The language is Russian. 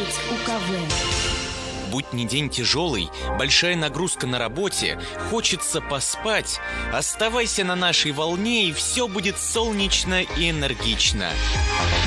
слушать УКВ. Будь не день тяжелый, большая нагрузка на работе, хочется поспать, оставайся на нашей волне, и все будет солнечно и энергично.